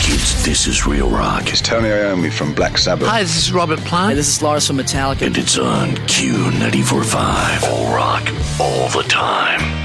kids, this is Real Rock. It's Tony Iommi from Black Sabbath. Hi, this is Robert Plant. Hey, this is Lars from Metallica. And it's on Q94.5. All rock, all the time.